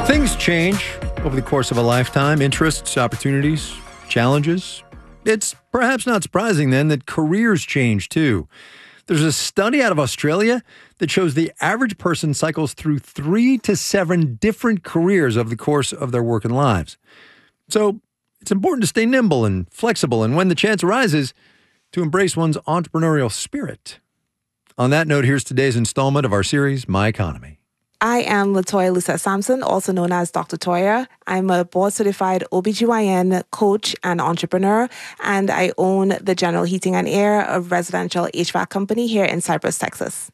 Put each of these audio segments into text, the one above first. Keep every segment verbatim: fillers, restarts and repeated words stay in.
Things change over the course of a lifetime. Interests, opportunities, challenges. It's perhaps not surprising then that careers change too. There's a study out of Australia that shows the average person cycles through three to seven different careers over the course of their working lives. So it's important to stay nimble and flexible, and when the chance arises, to embrace one's entrepreneurial spirit. On that note, here's today's installment of our series, My Economy. I am Latoya Lucette Sampson, also known as Doctor Toya. I'm a board-certified O B G Y N coach and entrepreneur, and I own the General Heating and Air, a residential H V A C company here in Cypress, Texas.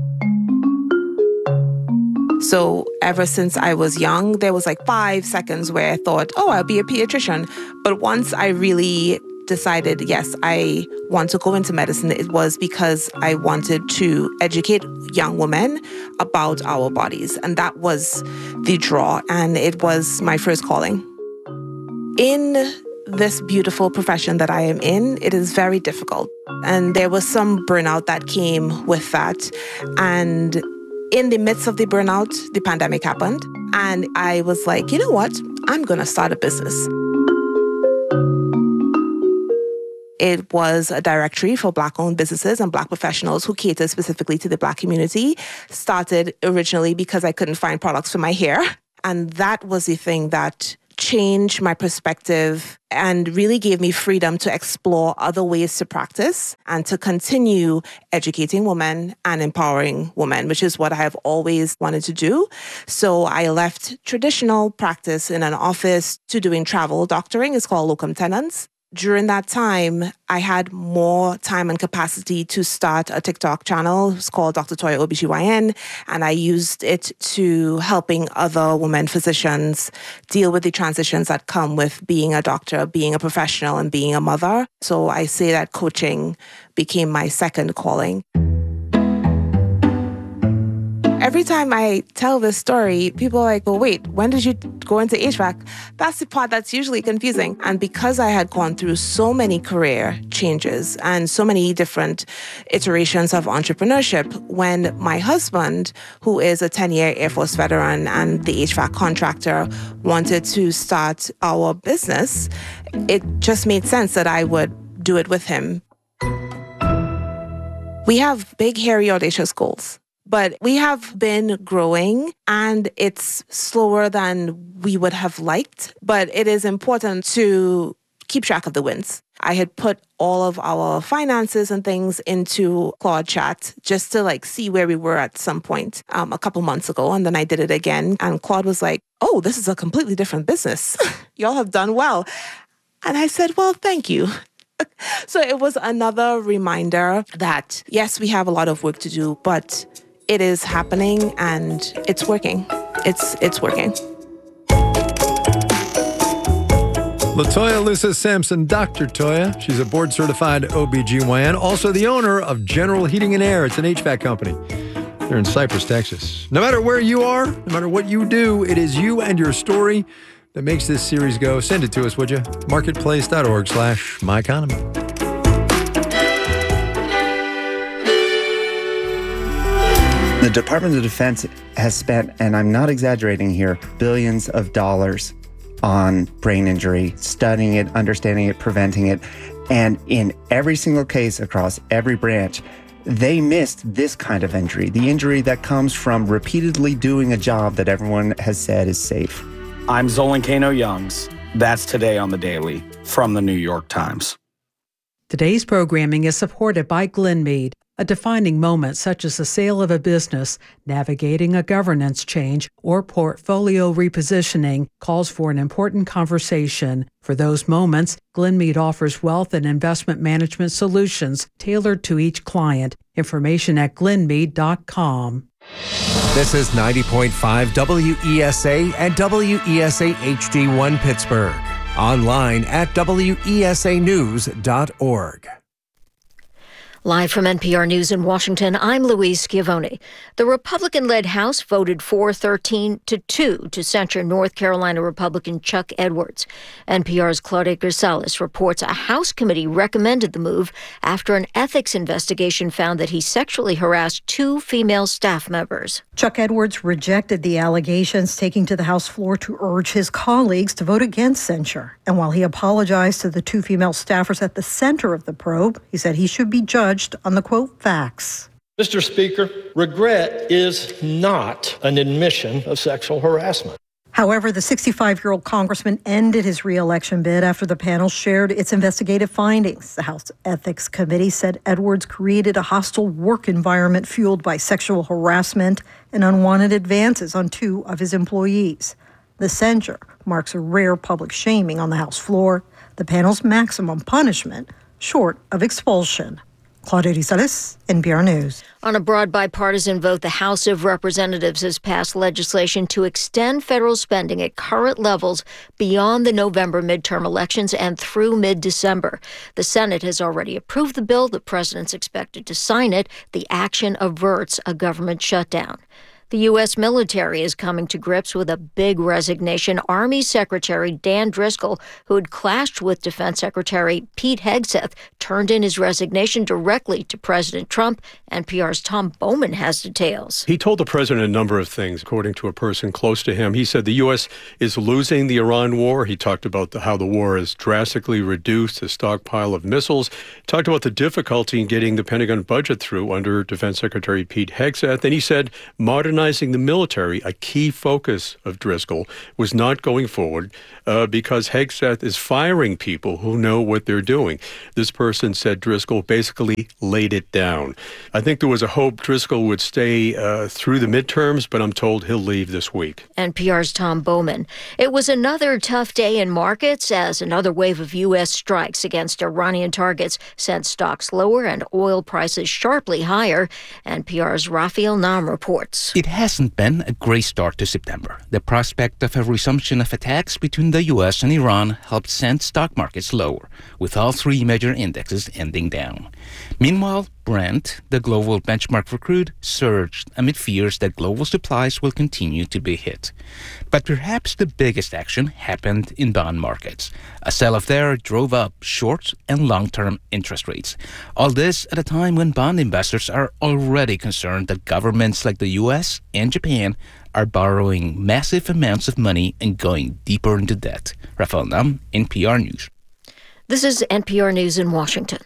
So ever since I was young, there was like five seconds where I thought, oh, I'll be a pediatrician. But once I really decided, yes, I want to go into medicine, it was because I wanted to educate young women about our bodies. And that was the draw. And it was my first calling. In this beautiful profession that I am in, it is very difficult. And there was some burnout that came with that. And in the midst of the burnout, the pandemic happened. And I was like, you know what? I'm going to start a business. It was a directory for Black-owned businesses and Black professionals who cater specifically to the Black community. Started originally because I couldn't find products for my hair. And that was the thing that changed my perspective and really gave me freedom to explore other ways to practice and to continue educating women and empowering women, which is what I have always wanted to do. So I left traditional practice in an office to doing travel doctoring. It's called locum tenens. During that time, I had more time and capacity to start a TikTok channel. It's called Doctor Toya O B G Y N, and I used it to helping other women physicians deal with the transitions that come with being a doctor, being a professional, and being a mother. So I say that coaching became my second calling. Every time I tell this story, people are like, well, wait, when did you go into H V A C? That's the part that's usually confusing. And because I had gone through so many career changes and so many different iterations of entrepreneurship, when my husband, who is a ten-year Air Force veteran and the H V A C contractor, wanted to start our business, it just made sense that I would do it with him. We have big, hairy, audacious goals. But we have been growing, and it's slower than we would have liked. But it is important to keep track of the wins. I had put all of our finances and things into Claude Chat just to like see where we were at some point um, a couple months ago. And then I did it again. And Claude was like, oh, this is a completely different business. Y'all have done well. And I said, well, thank you. So it was another reminder that, yes, we have a lot of work to do, but it is happening and it's working. It's it's working. Latoya Lucette Sampson, Doctor Toya. She's a board-certified O B G Y N, also the owner of General Heating and Air. It's an H V A C company. They're in Cypress, Texas. No matter where you are, no matter what you do, it is you and your story that makes this series go. Send it to us, would you? marketplace.org slash my economy. The Department of Defense has spent, and I'm not exaggerating here, billions of dollars on brain injury, studying it, understanding it, preventing it. And in every single case across every branch, they missed this kind of injury, the injury that comes from repeatedly doing a job that everyone has said is safe. I'm Zolan Kano-Youngs. That's Today on the Daily from the New York Times. Today's programming is supported by Glenmead. A defining moment such as the sale of a business, navigating a governance change, or portfolio repositioning calls for an important conversation. For those moments, Glenmead offers wealth and investment management solutions tailored to each client. Information at glenmead dot com. This is ninety point five W E S A and W E S A H D one Pittsburgh. Online at W E S A news dot org. Live from N P R News in Washington, I'm Louise Schiavone. The Republican-led House voted four thirteen to two to censure North Carolina Republican Chuck Edwards. N P R's Claudia Grisales reports a House committee recommended the move after an ethics investigation found that he sexually harassed two female staff members. Chuck Edwards rejected the allegations, taking to the House floor to urge his colleagues to vote against censure. And while he apologized to the two female staffers at the center of the probe, he said he should be judged on the, quote, facts. Mister Speaker, regret is not an admission of sexual harassment. However, the sixty-five-year-old congressman ended his re-election bid after the panel shared its investigative findings. The House Ethics Committee said Edwards created a hostile work environment fueled by sexual harassment and unwanted advances on two of his employees. The censure marks a rare public shaming on the House floor, the panel's maximum punishment, short of expulsion. Claudia Grisales, N P R News. On a broad bipartisan vote, the House of Representatives has passed legislation to extend federal spending at current levels beyond the November midterm elections and through mid-December. The Senate has already approved the bill. The president's expected to sign it. The action averts a government shutdown. The U S military is coming to grips with a big resignation. Army Secretary Dan Driscoll, who had clashed with Defense Secretary Pete Hegseth, turned in his resignation directly to President Trump. N P R's Tom Bowman has details. He told the president a number of things, according to a person close to him. He said the U S is losing the Iran war. He talked about the, how the war has drastically reduced the stockpile of missiles. He talked about the difficulty in getting the Pentagon budget through under Defense Secretary Pete Hegseth. And he said modernizing the military, a key focus of Driscoll, was not going forward uh, because Hegseth is firing people who know what they're doing. This person said Driscoll basically laid it down. I think there was a hope Driscoll would stay uh, through the midterms, but I'm told he'll leave this week. N P R's Tom Bowman. It was another tough day in markets as another wave of U S strikes against Iranian targets sent stocks lower and oil prices sharply higher. N P R's Raphael Nam reports. It hasn't been a great start to September. The prospect of a resumption of attacks between the U S and Iran helped send stock markets lower, with all three major indexes ending down. Meanwhile, Brent, the global benchmark for crude, surged amid fears that global supplies will continue to be hit. But perhaps the biggest action happened in bond markets. A sell-off there drove up short and long-term interest rates. All this at a time when bond investors are already concerned that governments like the U S and Japan are borrowing massive amounts of money and going deeper into debt. Raphael Nam, N P R News. This is N P R News in Washington.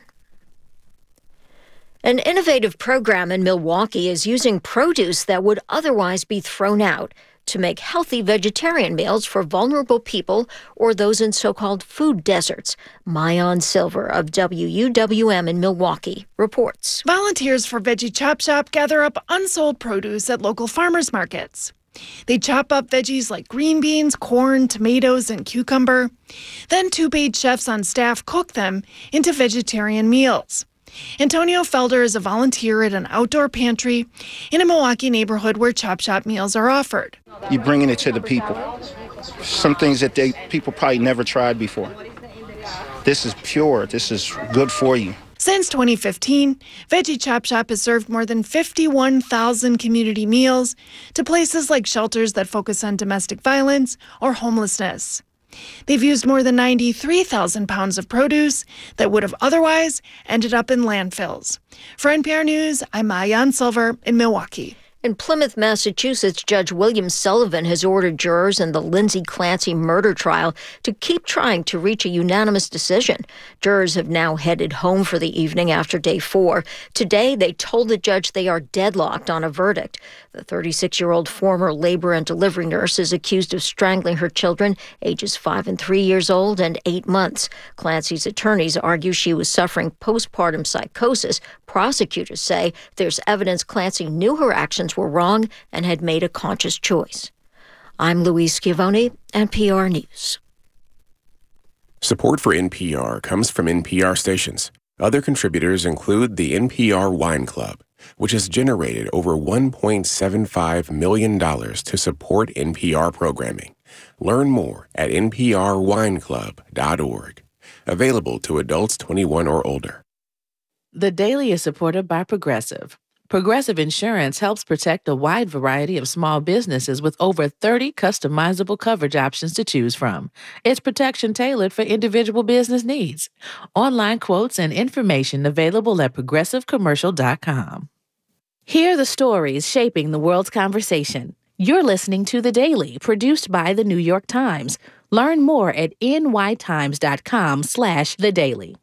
An innovative program in Milwaukee is using produce that would otherwise be thrown out to make healthy vegetarian meals for vulnerable people or those in so-called food deserts. Mayan Silver of W U W M in Milwaukee reports. Volunteers for Veggie Chop Shop gather up unsold produce at local farmers markets. They chop up veggies like green beans, corn, tomatoes, and cucumber. Then two paid chefs on staff cook them into vegetarian meals. Antonio Felder is a volunteer at an outdoor pantry in a Milwaukee neighborhood where Chop Shop meals are offered. You're bringing it to the people. Some things that they people probably never tried before. This is pure. This is good for you. Since twenty fifteen, Veggie Chop Shop has served more than fifty-one thousand community meals to places like shelters that focus on domestic violence or homelessness. They've used more than ninety-three thousand pounds of produce that would have otherwise ended up in landfills. For N P R News, I'm Mayan Silver in Milwaukee. In Plymouth, Massachusetts, Judge William Sullivan has ordered jurors in the Lindsay Clancy murder trial to keep trying to reach a unanimous decision. Jurors have now headed home for the evening after day four. Today, they told the judge they are deadlocked on a verdict. The thirty-six-year-old former labor and delivery nurse is accused of strangling her children, ages five and three years old and eight months. Clancy's attorneys argue she was suffering postpartum psychosis. Prosecutors say there's evidence Clancy knew her actions were wrong and had made a conscious choice. I'm Louise Schiavone, N P R News. Support for N P R comes from N P R stations. Other contributors include the N P R Wine Club, which has generated over one point seven five million dollars to support N P R programming. Learn more at N P R wine club dot org. Available to adults twenty-one or older. The Daily is supported by Progressive. Progressive Insurance helps protect a wide variety of small businesses with over thirty customizable coverage options to choose from. It's protection tailored for individual business needs. Online quotes and information available at progressive commercial dot com. Hear the stories shaping the world's conversation. You're listening to The Daily, produced by The New York Times. Learn more at n y times dot com slash the daily.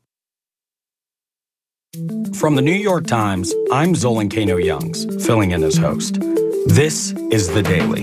From The New York Times, I'm Zolan Kano-Youngs, filling in as host. This is The Daily.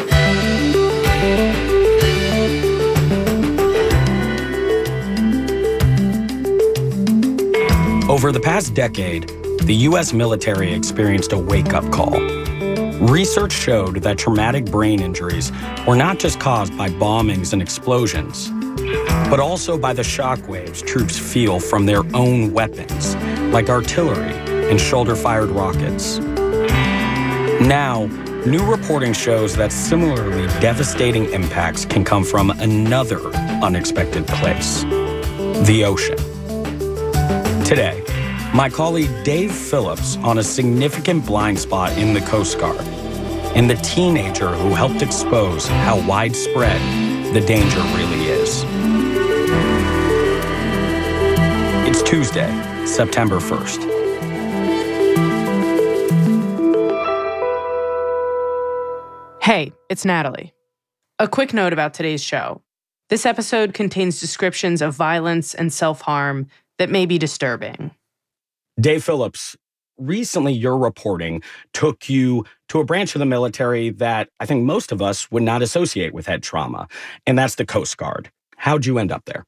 Over the past decade, the U S military experienced a wake-up call. Research showed that traumatic brain injuries were not just caused by bombings and explosions, but also by the shockwaves troops feel from their own weapons, like artillery and shoulder-fired rockets. Now, new reporting shows that similarly devastating impacts can come from another unexpected place, the ocean. Today, my colleague Dave Phillips on a significant blind spot in the Coast Guard, and the teenager who helped expose how widespread the danger really is. It's Tuesday, September first. Hey, it's Natalie. A quick note about today's show. This episode contains descriptions of violence and self-harm that may be disturbing. Dave Phillips, recently your reporting took you to a branch of the military that I think most of us would not associate with head trauma, and that's the Coast Guard. How'd you end up there?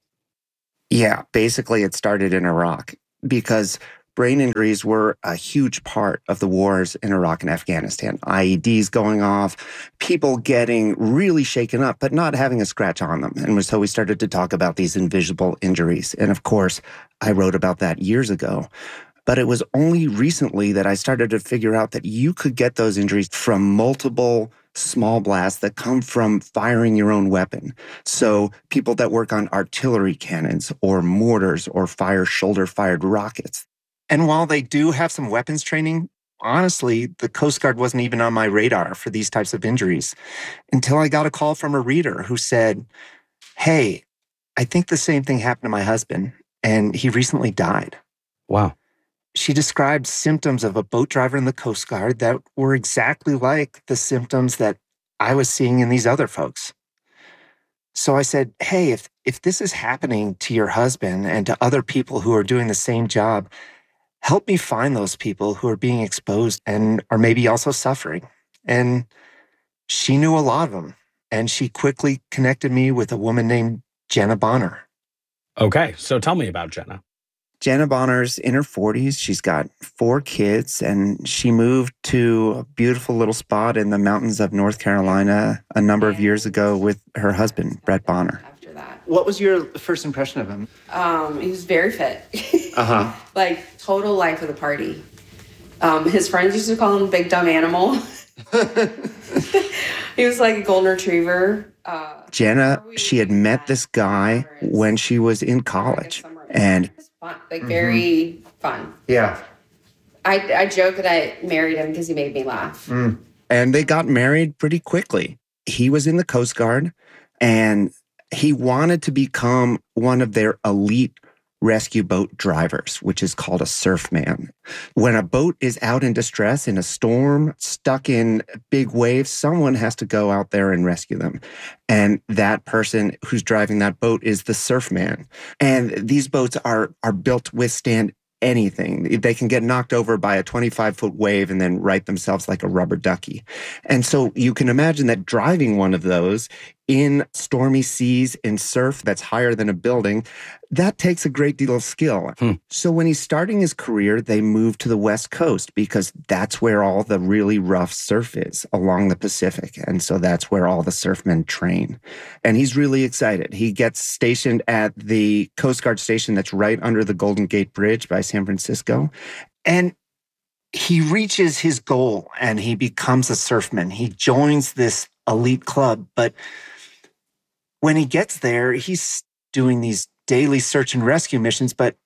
Yeah, basically it started in Iraq because brain injuries were a huge part of the wars in Iraq and Afghanistan. I E Ds going off, people getting really shaken up, but not having a scratch on them. And so we started to talk about these invisible injuries. And of course, I wrote about that years ago. But it was only recently that I started to figure out that you could get those injuries from multiple small blasts that come from firing your own weapon. So people that work on artillery cannons or mortars or fire shoulder-fired rockets. And while they do have some weapons training, honestly, the Coast Guard wasn't even on my radar for these types of injuries until I got a call from a reader who said, hey, I think the same thing happened to my husband, and he recently died. Wow. She described symptoms of a boat driver in the Coast Guard that were exactly like the symptoms that I was seeing in these other folks. So I said, hey, if, if this is happening to your husband and to other people who are doing the same job, help me find those people who are being exposed and are maybe also suffering. And she knew a lot of them. And she quickly connected me with a woman named Jenna Bonner. Okay, so tell me about Jenna. Jenna Bonner's in her forties. She's got four kids, and she moved to a beautiful little spot in the mountains of North Carolina a number of years ago with her husband, Brett Bonner. After that. What was your first impression of him? Um, he was very fit. Uh-huh. Like, total life of the party. Um, his friends used to call him Big Dumb Animal. He was like a golden retriever. Uh, Jenna, she had met this guy when she was in college. And fun, like very mm-hmm. fun. Yeah. I, I joke that I married him because he made me laugh. Mm. And they got married pretty quickly. He was in the Coast Guard, and he wanted to become one of their elite rescue boat drivers, which is called a surfman. When a boat is out in distress, in a storm, stuck in big waves, someone has to go out there and rescue them. And that person who's driving that boat is the surfman. And these boats are, are built to withstand anything. They can get knocked over by a twenty-five foot wave and then right themselves like a rubber ducky. And so you can imagine that driving one of those in stormy seas in surf that's higher than a building, that takes a great deal of skill. Hmm. So when he's starting his career, they move to the West Coast because that's where all the really rough surf is along the Pacific. And so that's where all the surfmen train. And he's really excited. He gets stationed at the Coast Guard station that's right under the Golden Gate Bridge by San Francisco. And he reaches his goal and he becomes a surfman. He joins this elite club, but when he gets there, he's doing these daily search and rescue missions, but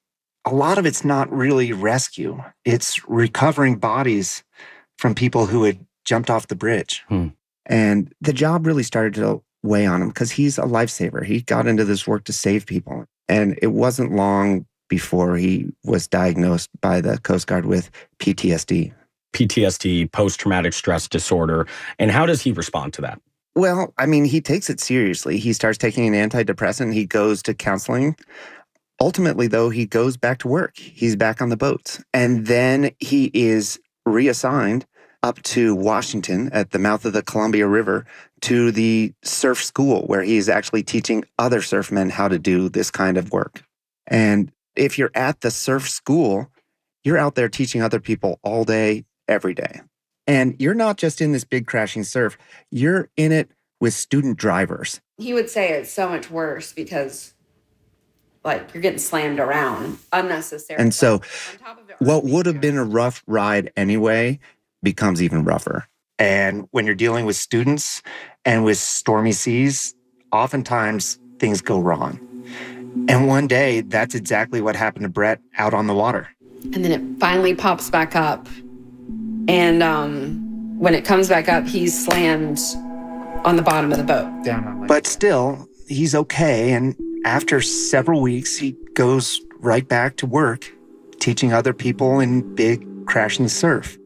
a lot of it's not really rescue. It's recovering bodies from people who had jumped off the bridge. Hmm. And the job really started to weigh on him because he's a lifesaver. He got into this work to save people. And it wasn't long before he was diagnosed by the Coast Guard with P T S D. P T S D, post-traumatic stress disorder. And how does he respond to that? Well, I mean, he takes it seriously. He starts taking an antidepressant. He goes to counseling. Ultimately, though, he goes back to work. He's back on the boats. And then he is reassigned up to Washington at the mouth of the Columbia River to the surf school where he's actually teaching other surfmen how to do this kind of work. And if you're at the surf school, you're out there teaching other people all day, every day. And you're not just in this big crashing surf, you're in it with student drivers. He would say it's so much worse because, like, you're getting slammed around unnecessarily. And so what would have been a rough ride anyway becomes even rougher. And when you're dealing with students and with stormy seas, oftentimes things go wrong. And one day, that's exactly what happened to Brett out on the water. And then it finally pops back up. And um, when it comes back up, he's slammed on the bottom of the boat. Down. But still, he's okay. And after several weeks, he goes right back to work, teaching other people in big crashing surf.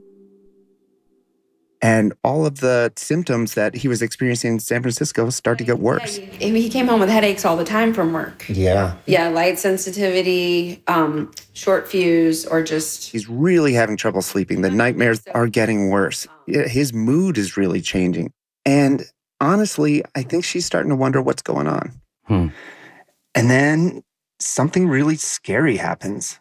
And all of the symptoms that he was experiencing in San Francisco start to get worse. Yeah, he, he came home with headaches all the time from work. Yeah. Yeah, light sensitivity, um, short fuse, or just... He's really having trouble sleeping. The nightmares are getting worse. His mood is really changing. And honestly, I think she's starting to wonder what's going on. Hmm. And then something really scary happens.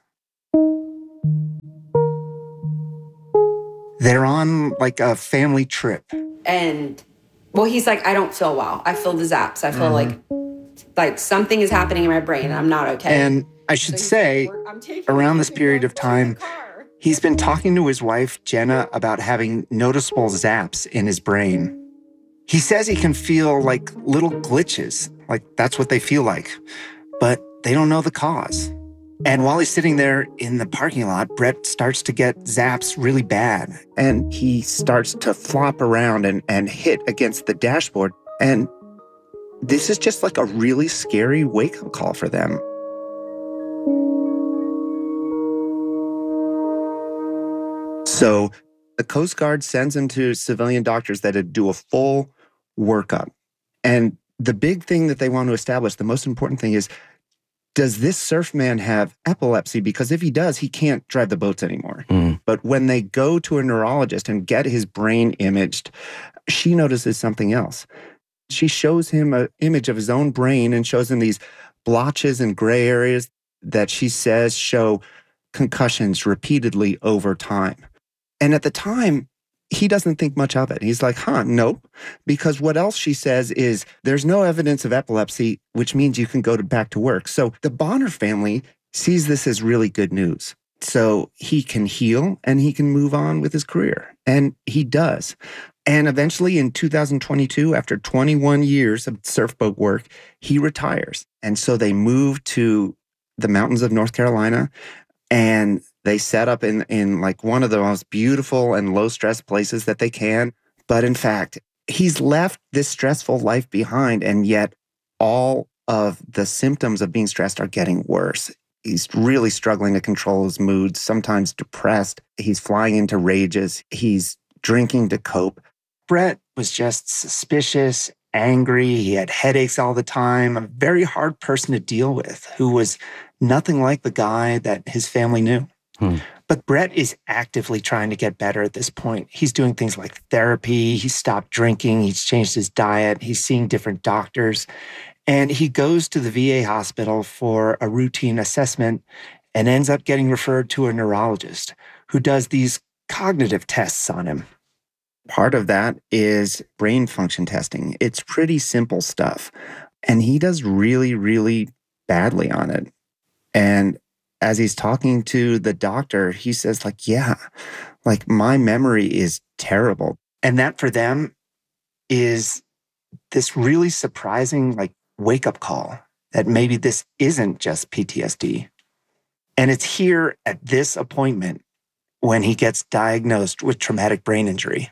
They're on like a family trip. And, well, he's like, I don't feel well. I feel the zaps. I feel mm-hmm. like like something is happening in my brain and I'm not okay. And I should so say, like, around this period of time, he's been talking to his wife, Jenna, about having noticeable zaps in his brain. He says he can feel like little glitches, like that's what they feel like, but they don't know the cause. And while he's sitting there in the parking lot, Brett starts to get zaps really bad. And he starts to flop around and, and hit against the dashboard. And this is just like a really scary wake-up call for them. So the Coast Guard sends him to civilian doctors that do a full workup. And the big thing that they want to establish, the most important thing is, does this surfman have epilepsy? Because if he does, he can't drive the boats anymore. Mm. But when they go to a neurologist and get his brain imaged, she notices something else. She shows him an image of his own brain and shows him these blotches and gray areas that she says show concussions repeatedly over time. And at the time, he doesn't think much of it. He's like, huh, nope. Because what else she says is there's no evidence of epilepsy, which means you can go to back to work. So the Bonner family sees this as really good news. So he can heal and he can move on with his career. And he does. And eventually in two thousand twenty-two, after twenty-one years of surfboat work, he retires. And so they move to the mountains of North Carolina and they set up in, in like one of the most beautiful and low-stress places that they can. But in fact, he's left this stressful life behind, and yet all of the symptoms of being stressed are getting worse. He's really struggling to control his moods, sometimes depressed. He's flying into rages. He's drinking to cope. Brett was just suspicious, angry. He had headaches all the time, a very hard person to deal with, who was nothing like the guy that his family knew. Hmm. But Brett is actively trying to get better at this point. He's doing things like therapy. He's stopped drinking. He's changed his diet. He's seeing different doctors. And he goes to the V A hospital for a routine assessment and ends up getting referred to a neurologist who does these cognitive tests on him. Part of that is brain function testing. It's pretty simple stuff. And he does really, really badly on it. And as he's talking to the doctor, he says, like, yeah, like my memory is terrible. And that for them is this really surprising, like, wake-up call that maybe this isn't just P T S D. And it's here at this appointment when he gets diagnosed with traumatic brain injury.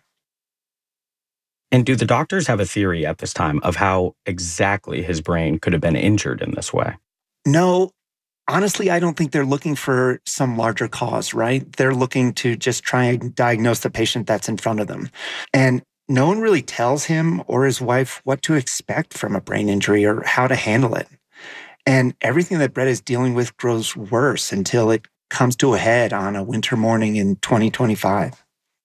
And do the doctors have a theory at this time of how exactly his brain could have been injured in this way? No, honestly, I don't think they're looking for some larger cause, right? They're looking to just try and diagnose the patient that's in front of them. And no one really tells him or his wife what to expect from a brain injury or how to handle it. And everything that Brett is dealing with grows worse until it comes to a head on a winter morning in twenty twenty-five.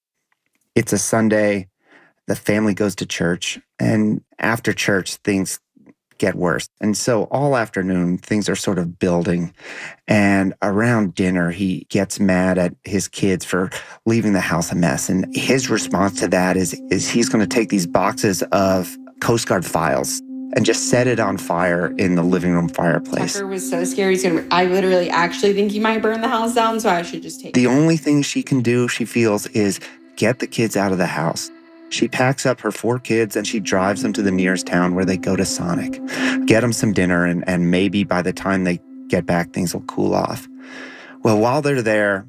It's a Sunday. The family goes to church. And after church, things get worse. And so all afternoon, things are sort of building. And around dinner, he gets mad at his kids for leaving the house a mess. And his response to that is, is he's going to take these boxes of Coast Guard files and just set it on fire in the living room fireplace. Tucker was so scared. He's gonna. I literally actually think he might burn the house down, so I should just take The it. only thing she can do, she feels, is get the kids out of the house. She packs up her four kids and she drives them to the nearest town where they go to Sonic. Get them some dinner, and, and maybe by the time they get back, things will cool off. Well, while they're there,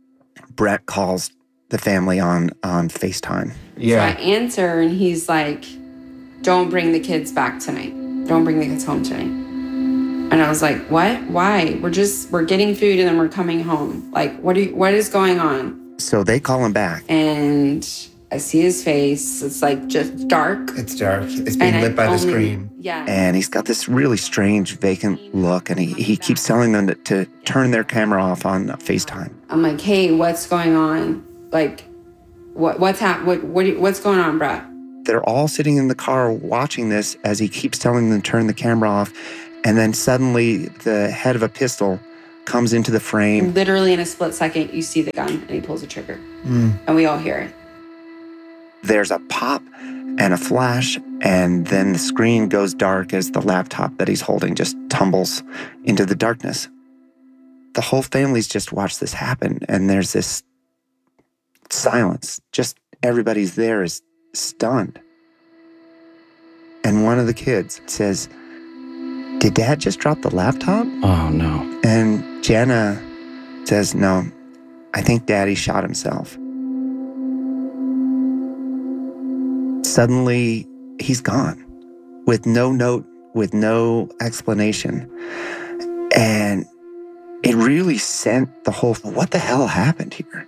Brett calls the family on, on FaceTime. So I answer, and he's like, "Don't bring the kids back tonight. Don't bring the kids home tonight." And I was like, "What? Why? We're just we're getting food and then we're coming home. Like, what are you, what is going on?" So they call him back. And I see his face. It's like just dark. It's dark. It's being lit by the screen. Yeah. And he's got this really strange, vacant look, and he, he keeps telling them to, to turn their camera off on FaceTime. I'm like, "Hey, what's going on? Like, what what's hap- what what what's going on, Brett?" They're all sitting in the car watching this as he keeps telling them to turn the camera off. And then suddenly the head of a pistol comes into the frame. Literally in a split second, you see the gun and he pulls the trigger. Mm. And we all hear it. There's a pop and a flash, and then the screen goes dark as the laptop that he's holding just tumbles into the darkness. The whole family's just watched this happen, and there's this silence. Just everybody's there is stunned. And one of the kids says, "Did Dad just drop the laptop?" Oh, no. And Jenna says, "No, I think Daddy shot himself." Suddenly, he's gone with no note, with no explanation. And it really sent the whole, what the hell happened here?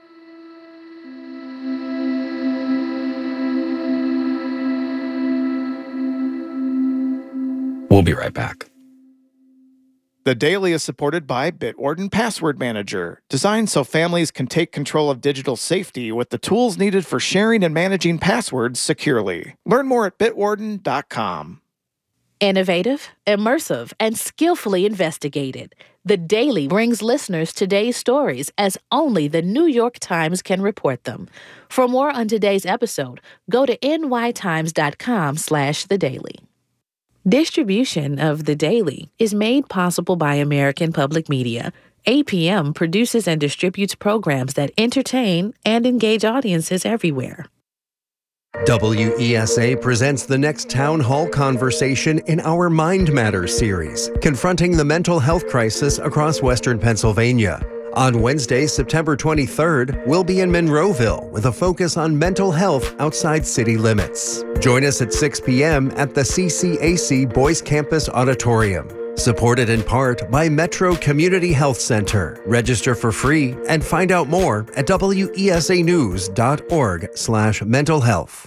We'll be right back. The Daily is supported by Bitwarden Password Manager, designed so families can take control of digital safety with the tools needed for sharing and managing passwords securely. Learn more at bitwarden dot com. Innovative, immersive, and skillfully investigated. The Daily brings listeners today's stories as only the New York Times can report them. For more on today's episode, go to n y times dot com slash the daily. Distribution of The Daily is made possible by American Public Media. A P M produces and distributes programs that entertain and engage audiences everywhere. W E S A presents the next town hall conversation in our Mind Matters series, confronting the mental health crisis across Western Pennsylvania. On Wednesday, September twenty-third, we'll be in Monroeville with a focus on mental health outside city limits. Join us at six p.m. at the C C A C Boys Campus Auditorium. Supported in part by Metro Community Health Center. Register for free and find out more at W E S A news dot org slash mental health.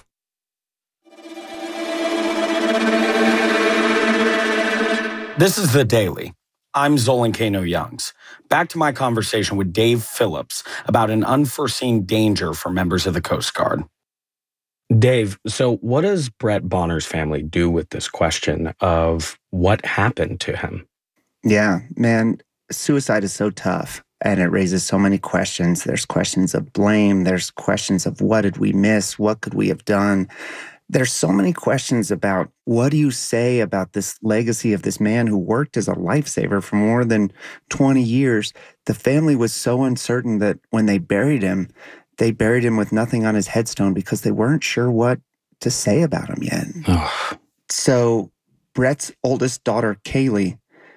This is The Daily. I'm Zolan Kano-Youngs. Back to my conversation with Dave Phillips about an unforeseen danger for members of the Coast Guard. Dave, so what does Brett Bonner's family do with this question of what happened to him? Yeah, man, suicide is so tough and it raises so many questions. There's questions of blame. There's questions of what did we miss? What could we have done? There's so many questions about what do you say about this legacy of this man who worked as a lifesaver for more than twenty years. The family was so uncertain that when they buried him, they buried him with nothing on his headstone because they weren't sure what to say about him yet. So Brett's oldest daughter, Kaylee,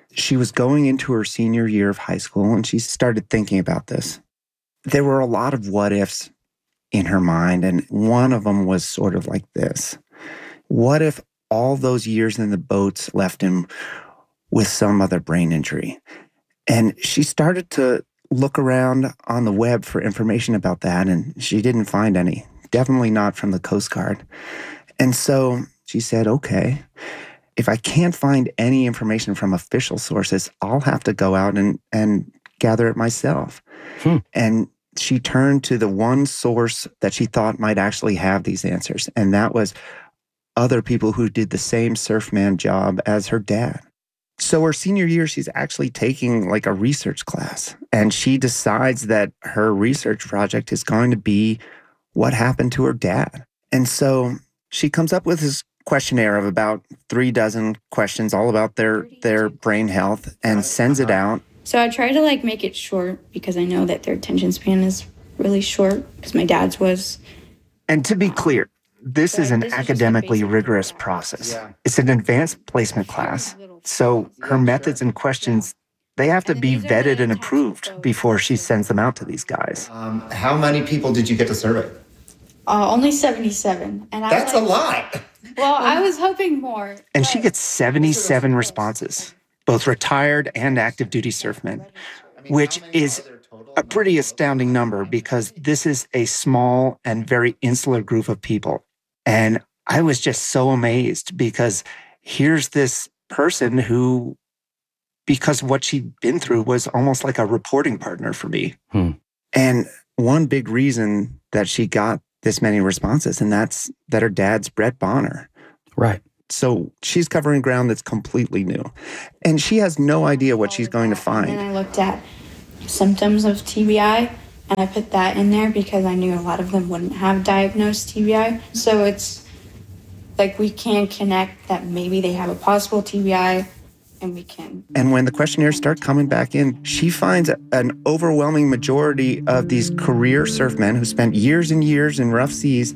She was going into her senior year of high school, and she started thinking about this. There were a lot of what ifs in her mind, and one of them was sort of like this. What if all those years in the boats left him with some other brain injury? And she started to look around on the web for information about that, and she didn't find any. Definitely not from the Coast Guard. And so she said, okay, if I can't find any information from official sources, I'll have to go out and, and gather it myself. Hmm. And she turned to the one source that she thought might actually have these answers, and that was other people who did the same surfman job as her dad. So her senior year, she's actually taking like a research class, and she decides that her research project is going to be what happened to her dad. And so she comes up with this questionnaire of about three dozen questions all about their, their brain health and sends it out. So I try to like make it short because I know that their attention span is really short because my dad's was. And to be clear, this is an academically rigorous process. It's an advanced placement class. So her methods and questions, they have to be vetted and approved before she sends them out to these guys. Um, how many people did you get to survey? Uh, only seventy-seven. And I That's like, a lot. Well, I was hoping more. And she gets seventy-seven responses, both retired and active duty surfmen, which is a pretty astounding number because this is a small and very insular group of people. And I was just so amazed because here's this person who, because of what she'd been through, was almost like a reporting partner for me. Hmm. And one big reason that she got this many responses, and that's that her dad's Brett Bonner. Right. So she's covering ground that's completely new. And she has no idea what she's going to find. And I looked at symptoms of T B I, and I put that in there because I knew a lot of them wouldn't have diagnosed T B I. So it's like we can connect that maybe they have a possible T B I, and we can. And when the questionnaires start coming back in, she finds an overwhelming majority of these career surfmen who spent years and years in rough seas,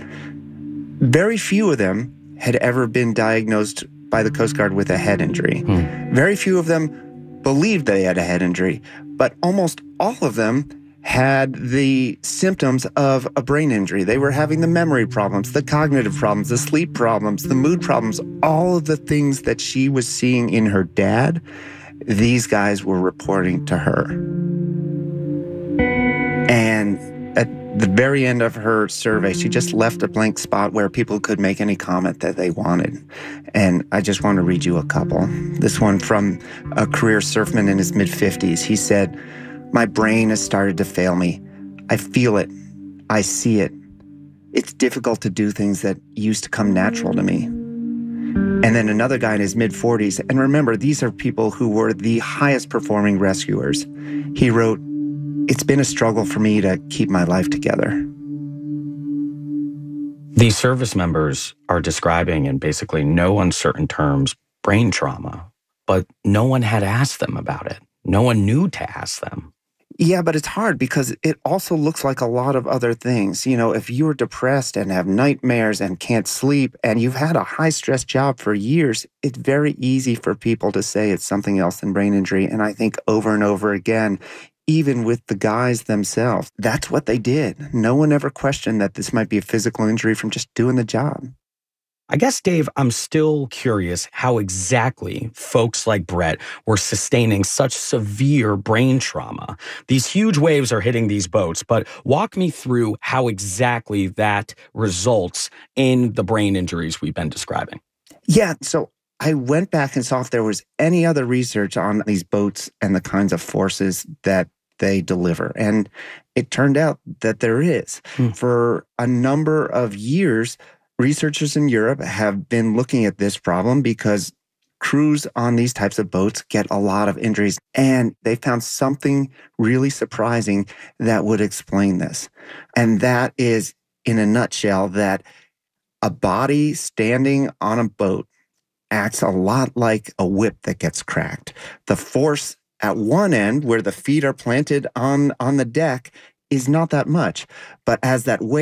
very few of them had ever been diagnosed by the Coast Guard with a head injury. Hmm. Very few of them believed they had a head injury, but almost all of them had the symptoms of a brain injury. They were having the memory problems, the cognitive problems, the sleep problems, the mood problems, all of the things that she was seeing in her dad, these guys were reporting to her. And at the very end of her survey, she just left a blank spot where people could make any comment that they wanted. And I just want to read you a couple. This one from a career surfman in his mid-fifties. He said, "My brain has started to fail me. I feel it. I see it. It's difficult to do things that used to come natural to me." And then another guy in his mid-forties, and remember, these are people who were the highest performing rescuers. He wrote, "It's been a struggle for me to keep my life together." These service members are describing in basically no uncertain terms brain trauma, but no one had asked them about it. No one knew to ask them. Yeah, but it's hard because it also looks like a lot of other things. You know, if you're depressed and have nightmares and can't sleep and you've had a high-stress job for years, it's very easy for people to say it's something else than brain injury. And I think over and over again, even with the guys themselves, that's what they did. No one ever questioned that this might be a physical injury from just doing the job. I guess, Dave, I'm still curious how exactly folks like Brett were sustaining such severe brain trauma. These huge waves are hitting these boats, but walk me through how exactly that results in the brain injuries we've been describing. Yeah, so I went back and saw if there was any other research on these boats and the kinds of forces that they deliver. And it turned out that there is. Hmm. For a number of years, researchers in Europe have been looking at this problem because crews on these types of boats get a lot of injuries. And they found something really surprising that would explain this. And that is, in a nutshell, that a body standing on a boat acts a lot like a whip that gets cracked. The force at one end, where the feet are planted on, on the deck, is not that much. But as that wave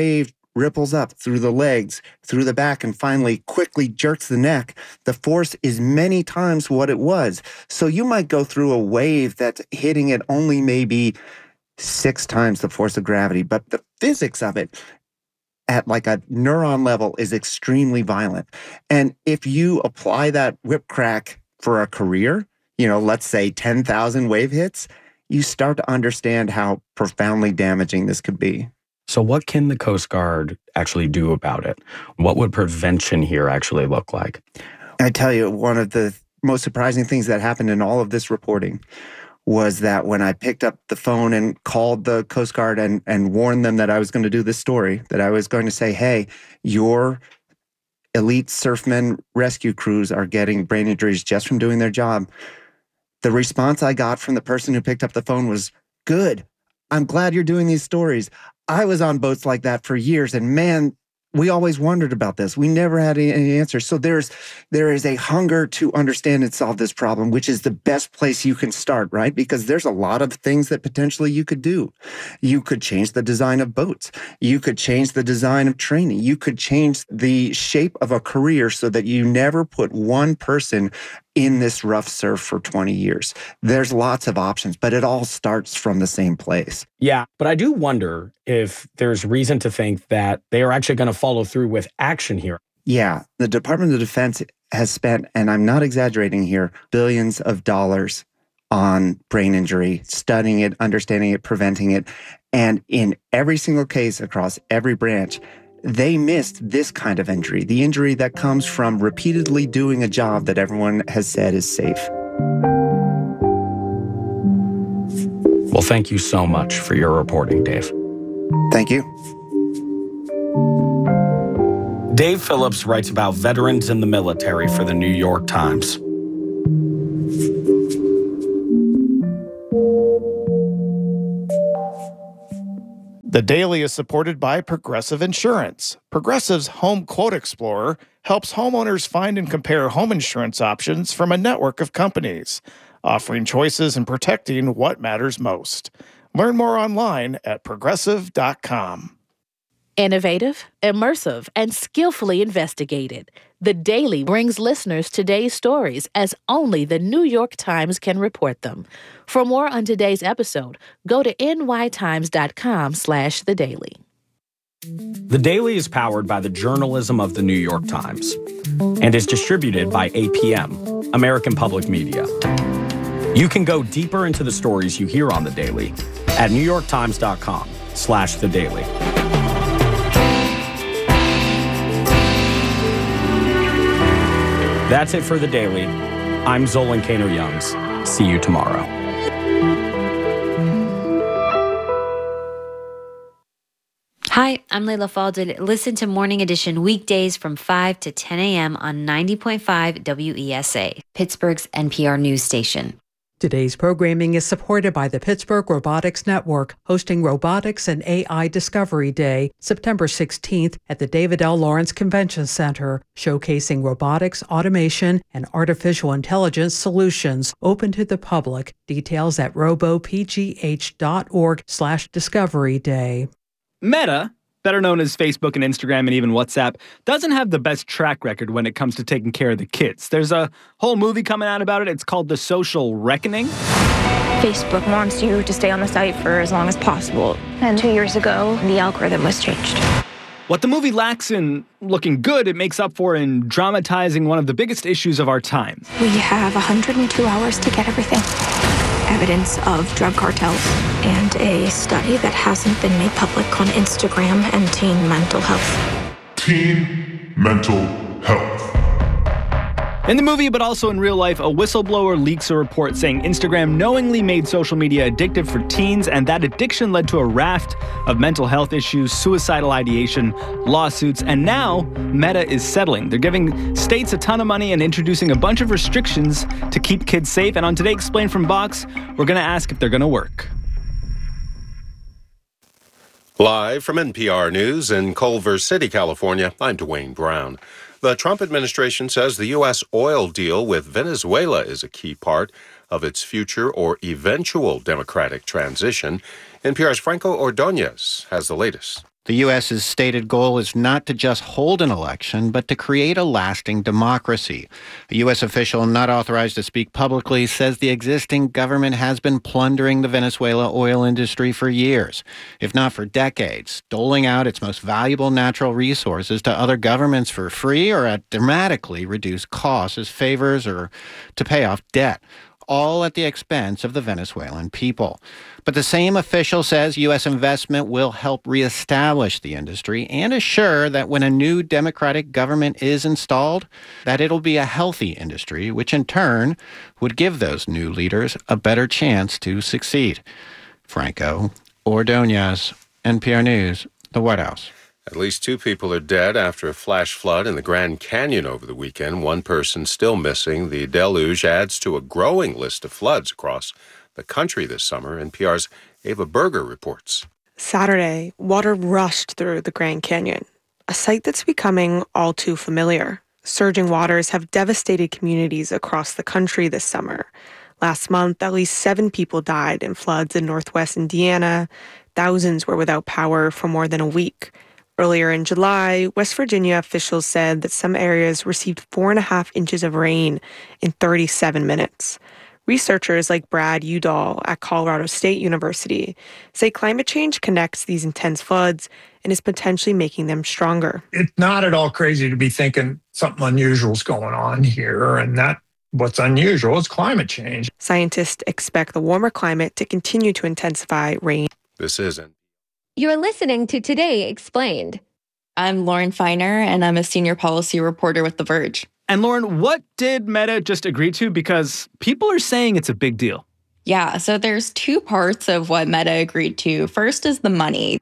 ripples up through the legs, through the back, and finally quickly jerks the neck, the force is many times what it was. So you might go through a wave that's hitting it only maybe six times the force of gravity, but the physics of it at like a neuron level is extremely violent. And if you apply that whip crack for a career, you know, let's say ten thousand wave hits, you start to understand how profoundly damaging this could be. So what can the Coast Guard actually do about it? What would prevention here actually look like? I tell you, one of the most surprising things that happened in all of this reporting was that when I picked up the phone and called the Coast Guard and, and warned them that I was going to do this story, that I was going to say, hey, your elite surfmen rescue crews are getting brain injuries just from doing their job. The response I got from the person who picked up the phone was, good. I'm glad you're doing these stories. I was on boats like that for years, and man, we always wondered about this. We never had any, any answers. So there's there is a hunger to understand and solve this problem, which is the best place you can start, right? Because there's a lot of things that potentially you could do. You could change the design of boats. You could change the design of training. You could change the shape of a career so that you never put one person in this rough surf for twenty years. There's lots of options, but it all starts from the same place. Yeah, but I do wonder if there's reason to think that they are actually going to follow through with action here. Yeah, the Department of Defense has spent, and I'm not exaggerating here, billions of dollars on brain injury, studying it, understanding it, preventing it. And in every single case across every branch, they missed this kind of injury, the injury that comes from repeatedly doing a job that everyone has said is safe. Well, thank you so much for your reporting, Dave. Thank you. Dave Phillips writes about veterans in the military for the New York Times. The Daily is supported by Progressive Insurance. Progressive's Home Quote Explorer helps homeowners find and compare home insurance options from a network of companies, offering choices and protecting what matters most. Learn more online at progressive dot com. Innovative, immersive, and skillfully investigated. The Daily brings listeners today's stories as only the New York Times can report them. For more on today's episode, go to n y times dot com slash the daily. The Daily is powered by the journalism of the New York Times and is distributed by A P M, American Public Media. You can go deeper into the stories you hear on The Daily at new york times dot com slash the daily. That's it for The Daily. I'm Zolan Kano-Youngs. See you tomorrow. Hi, I'm Layla Falded. Listen to Morning Edition weekdays from five to ten a.m. on ninety point five W E S A, Pittsburgh's N P R news station. Today's programming is supported by the Pittsburgh Robotics Network, hosting Robotics and A I Discovery Day, September sixteenth at the David L. Lawrence Convention Center, showcasing robotics, automation, and artificial intelligence solutions open to the public. Details at robopgh.org slash discovery day. Meta, better known as Facebook and Instagram and even WhatsApp, doesn't have the best track record when it comes to taking care of the kids. There's a whole movie coming out about it. It's called The Social Reckoning. Facebook wants you to stay on the site for as long as possible. And two years ago, the algorithm was changed. What the movie lacks in looking good, it makes up for in dramatizing one of the biggest issues of our time. We have one hundred two hours to get everything. Evidence of drug cartels and a study that hasn't been made public on Instagram and teen mental health. Teen mental health. In the movie, but also in real life, a whistleblower leaks a report saying Instagram knowingly made social media addictive for teens, and that addiction led to a raft of mental health issues, suicidal ideation, lawsuits, and now Meta is settling. They're giving states a ton of money and introducing a bunch of restrictions to keep kids safe. And on Today Explained from Vox, we're going to ask if they're going to work. Live from N P R News in Culver City, California, I'm Dwayne Brown. The Trump administration says the U S oil deal with Venezuela is a key part of its future or eventual democratic transition. N P R's Franco Ordonez has the latest. The U S's stated goal is not to just hold an election, but to create a lasting democracy. A U S official not authorized to speak publicly says the existing government has been plundering the Venezuela oil industry for years, if not for decades, doling out its most valuable natural resources to other governments for free or at dramatically reduced costs as favors or to pay off debt, all at the expense of the Venezuelan people. But the same official says U S investment will help reestablish the industry and assure that when a new democratic government is installed, that it'll be a healthy industry, which in turn would give those new leaders a better chance to succeed. Franco Ordonez, N P R News, the White House. At least two people are dead after a flash flood in the Grand Canyon over the weekend. One person still missing. The deluge adds to a growing list of floods across the country this summer. N P R's Ava Berger reports. Saturday, water rushed through the Grand Canyon, a sight that's becoming all too familiar. Surging waters have devastated communities across the country this summer. Last month, at least seven people died in floods in northwest Indiana. Thousands were without power for more than a week. Earlier in July, West Virginia officials said that some areas received four and a half inches of rain in thirty-seven minutes. Researchers like Brad Udall at Colorado State University say climate change connects these intense floods and is potentially making them stronger. It's not at all crazy to be thinking something unusual is going on here, and that what's unusual is climate change. Scientists expect the warmer climate to continue to intensify rain. This isn't. You're listening to Today Explained. I'm Lauren Feiner, and I'm a senior policy reporter with The Verge. And Lauren, what did Meta just agree to? Because people are saying it's a big deal. Yeah, so there's two parts of what Meta agreed to. First is the money.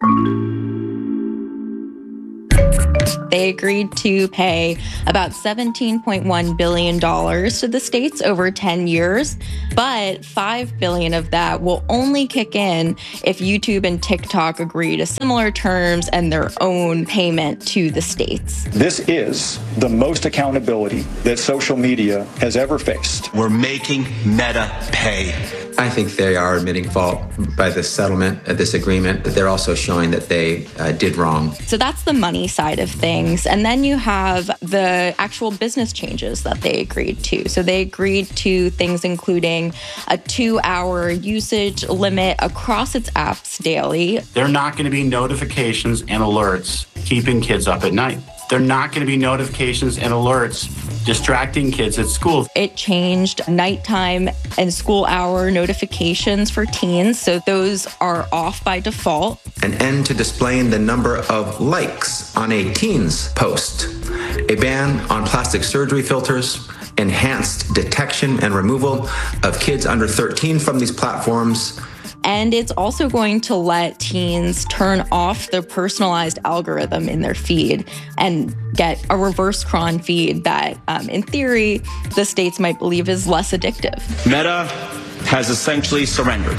They agreed to pay about seventeen point one billion dollars to the states over ten years, but five billion dollars of that will only kick in if YouTube and TikTok agree to similar terms and their own payment to the states. This is the most accountability that social media has ever faced. We're making Meta pay. I think they are admitting fault by this settlement, uh, this agreement, but they're also showing that they uh, did wrong. So that's the money side of things. And then you have the actual business changes that they agreed to. So they agreed to things including a two-hour usage limit across its apps daily. There are not going to be notifications and alerts keeping kids up at night. There are not going to be notifications and alerts distracting kids at school. It changed nighttime and school hour notifications for teens, so those are off by default. An end to displaying the number of likes on a teen's post. A ban on plastic surgery filters. Enhanced detection and removal of kids under thirteen from these platforms. And it's also going to let teens turn off the personalized algorithm in their feed and get a reverse cron feed that, um, in theory, the states might believe is less addictive. Meta has essentially surrendered.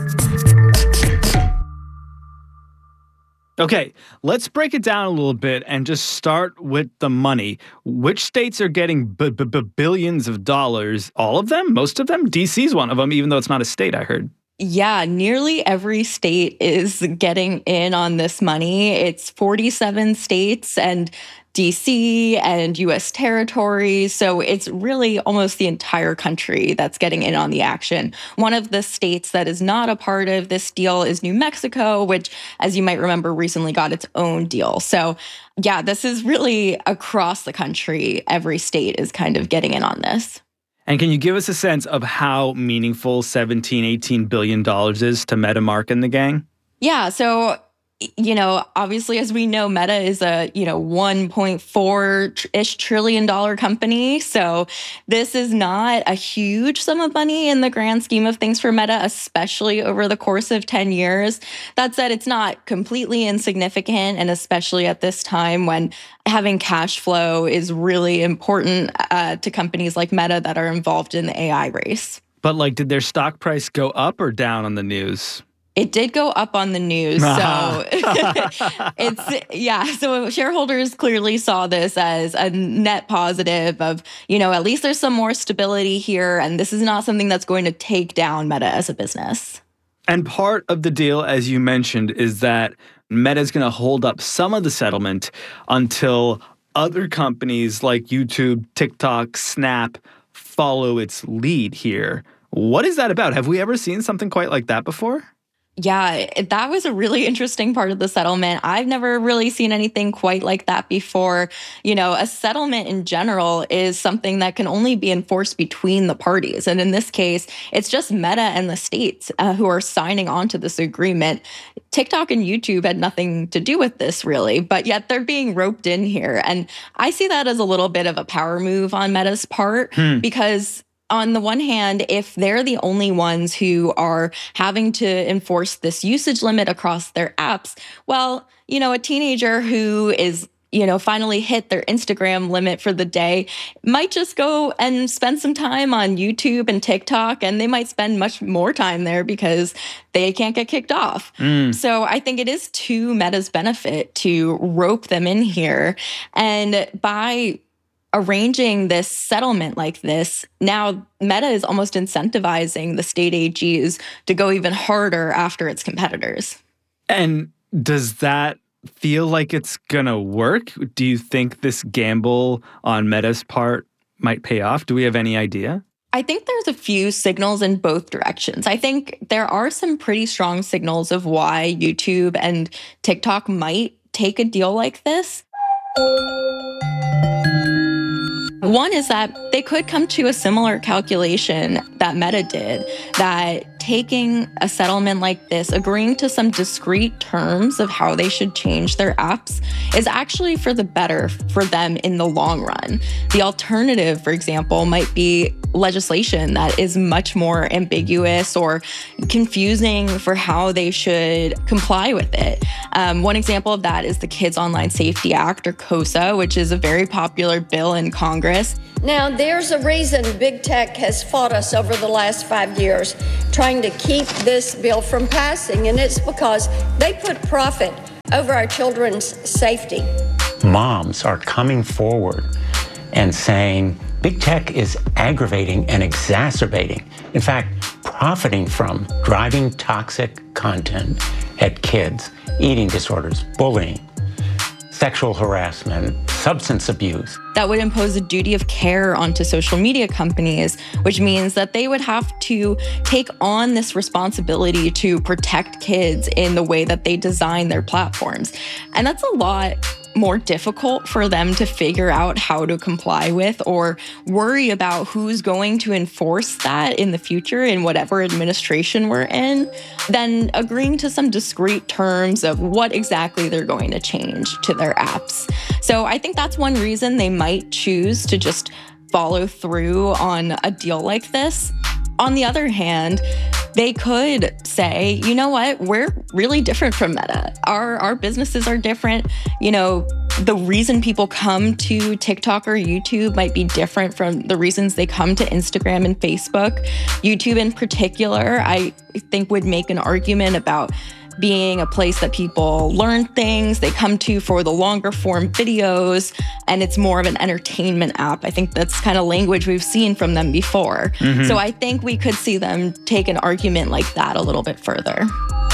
Okay, let's break it down a little bit and just start with the money. Which states are getting b- b- b- billions of dollars? All of them? Most of them? D C's one of them, even though it's not a state, I heard. Yeah, nearly every state is getting in on this money. It's forty-seven states and D C and U S territories. So it's really almost the entire country that's getting in on the action. One of the states that is not a part of this deal is New Mexico, which, as you might remember, recently got its own deal. So yeah, this is really across the country. Every state is kind of getting in on this. And can you give us a sense of how meaningful seventeen, eighteen billion dollars is to Meta, Mark, and the gang? Yeah, so, you know, obviously, as we know, Meta is a, you know, one point four-ish trillion dollar company. So this is not a huge sum of money in the grand scheme of things for Meta, especially over the course of ten years. That said, it's not completely insignificant, and especially at this time when having cash flow is really important uh, to companies like Meta that are involved in the A I race. But, like, did their stock price go up or down on the news? It did go up on the news. So it's, yeah, so shareholders clearly saw this as a net positive of, you know, at least there's some more stability here. And this is not something that's going to take down Meta as a business. And part of the deal, as you mentioned, is that Meta's going to hold up some of the settlement until other companies like YouTube, TikTok, Snap follow its lead here. What is that about? Have we ever seen something quite like that before? Yeah, that was a really interesting part of the settlement. I've never really seen anything quite like that before. You know, a settlement in general is something that can only be enforced between the parties. And in this case, it's just Meta and the states uh, who are signing on to this agreement. TikTok and YouTube had nothing to do with this, really, but yet they're being roped in here. And I see that as a little bit of a power move on Meta's part hmm. because on the one hand, if they're the only ones who are having to enforce this usage limit across their apps, well, you know, a teenager who is, you know, finally hit their Instagram limit for the day might just go and spend some time on YouTube and TikTok, and they might spend much more time there because they can't get kicked off. Mm. So I think it is to Meta's benefit to rope them in here. And by arranging this settlement like this, now Meta is almost incentivizing the state A Gs to go even harder after its competitors. And does that feel like it's going to work? Do you think this gamble on Meta's part might pay off? Do we have any idea? I think there's a few signals in both directions. I think there are some pretty strong signals of why YouTube and TikTok might take a deal like this. One is that they could come to a similar calculation that Meta did, that taking a settlement like this, agreeing to some discrete terms of how they should change their apps, is actually for the better for them in the long run. The alternative, for example, might be legislation that is much more ambiguous or confusing for how they should comply with it. Um, one example of that is the Kids Online Safety Act, or KOSA, which is a very popular bill in Congress. Now, there's a reason big tech has fought us over the last five years trying to keep this bill from passing, and it's because they put profit over our children's safety. Moms are coming forward and saying big tech is aggravating and exacerbating, in fact, profiting from driving toxic content at kids, eating disorders, bullying, sexual harassment, substance abuse. That would impose a duty of care onto social media companies, which means that they would have to take on this responsibility to protect kids in the way that they design their platforms. And that's a lot more difficult for them to figure out how to comply with, or worry about who's going to enforce that in the future in whatever administration we're in, than agreeing to some discrete terms of what exactly they're going to change to their apps. So I think that's one reason they might choose to just follow through on a deal like this. On the other hand, they could say, you know what, we're really different from Meta. Our our businesses are different. You know, the reason people come to TikTok or YouTube might be different from the reasons they come to Instagram and Facebook. YouTube in particular, I think, would make an argument about being a place that people learn things, they come to for the longer form videos, and it's more of an entertainment app. I think that's kind of language we've seen from them before. Mm-hmm. So I think we could see them take an argument like that a little bit further.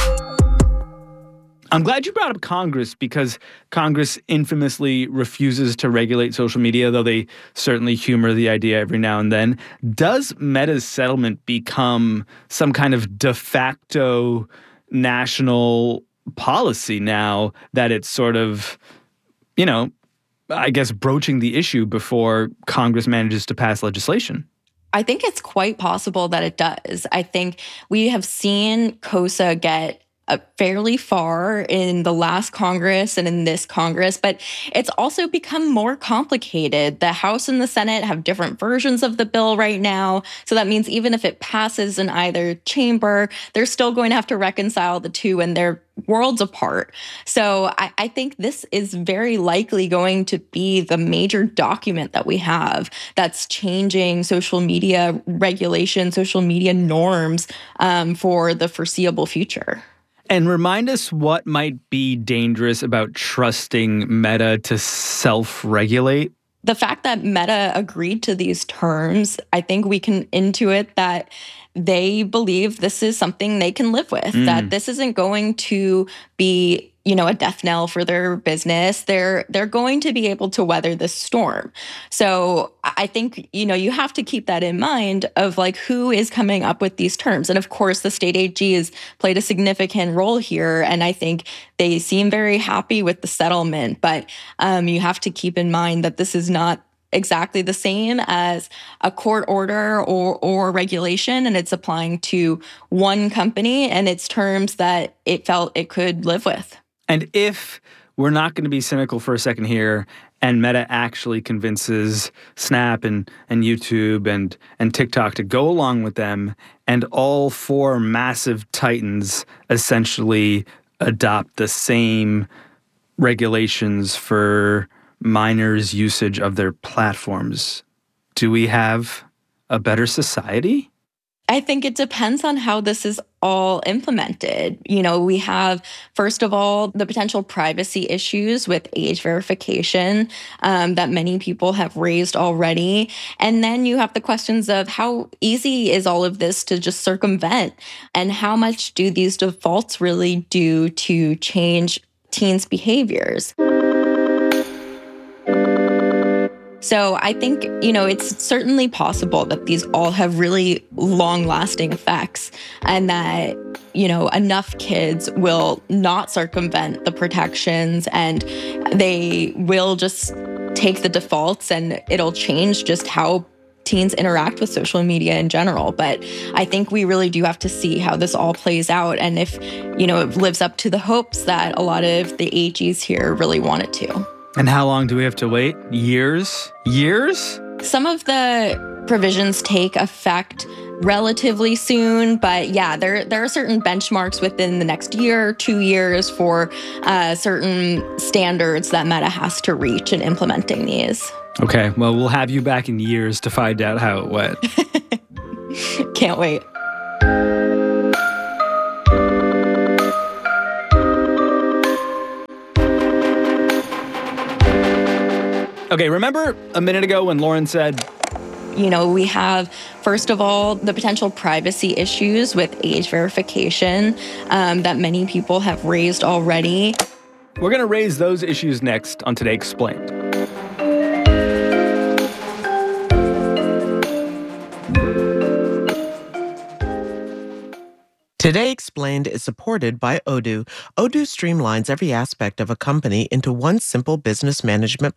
I'm glad you brought up Congress, because Congress infamously refuses to regulate social media, though they certainly humor the idea every now and then. Does Meta's settlement become some kind of de facto national policy now that it's sort of, you know, I guess broaching the issue before Congress manages to pass legislation? I think it's quite possible that it does. I think we have seen KOSA get Uh, fairly far in the last Congress and in this Congress, but it's also become more complicated. The House and the Senate have different versions of the bill right now. So that means even if it passes in either chamber, they're still going to have to reconcile the two, and they're worlds apart. So I, I think this is very likely going to be the major document that we have that's changing social media regulation, social media norms um, for the foreseeable future. And remind us what might be dangerous about trusting Meta to self-regulate. The fact that Meta agreed to these terms, I think we can intuit that they believe this is something they can live with, mm. that this isn't going to be, you know, a death knell for their business, they're they're going to be able to weather this storm. So I think, you know, you have to keep that in mind of like who is coming up with these terms. And of course, the state A G has played a significant role here. And I think they seem very happy with the settlement. But um, you have to keep in mind that this is not exactly the same as a court order or or regulation, and it's applying to one company and its terms that it felt it could live with. And if we're not going to be cynical for a second here, and Meta actually convinces Snap and, and YouTube and, and TikTok to go along with them, and all four massive titans essentially adopt the same regulations for minors' usage of their platforms, do we have a better society? I think it depends on how this is all implemented. You know, we have, first of all, the potential privacy issues with age verification um, that many people have raised already. And then you have the questions of how easy is all of this to just circumvent, and how much do these defaults really do to change teens' behaviors? So I think, you know, it's certainly possible that these all have really long-lasting effects, and that, you know, enough kids will not circumvent the protections and they will just take the defaults, and it'll change just how teens interact with social media in general. But I think we really do have to see how this all plays out, and if, you know, it lives up to the hopes that a lot of the A Gs here really want it to. And how long do we have to wait? Years? Years? Some of the provisions take effect relatively soon, but yeah, there there are certain benchmarks within the next year, two years for uh, certain standards that Meta has to reach in implementing these. Okay, well, we'll have you back in years to find out how it went. Can't wait. Okay, remember a minute ago when Lauren said, you know, we have, first of all, the potential privacy issues with age verification um, that many people have raised already. We're going to raise those issues next on Today Explained. Today Explained is supported by Odoo. Odoo streamlines every aspect of a company into one simple business management